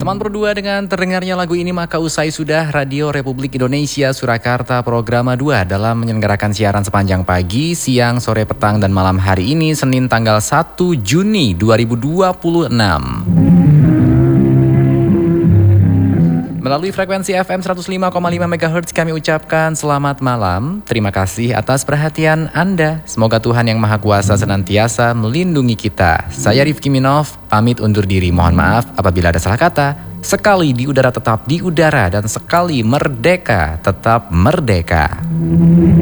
Teman berdua dengan terdengarnya lagu ini maka usai sudah Radio Republik Indonesia Surakarta Programa 2 dalam menyelenggarakan siaran sepanjang pagi, siang, sore, petang, dan malam hari ini Senin tanggal 1 Juni 2026. Melalui frekuensi FM 105,5 MHz kami ucapkan selamat malam. Terima kasih atas perhatian Anda. Semoga Tuhan Yang Maha Kuasa senantiasa melindungi kita. Saya Rifki Minov, pamit undur diri. Mohon maaf apabila ada salah kata. Sekali di udara tetap di udara dan sekali merdeka tetap merdeka.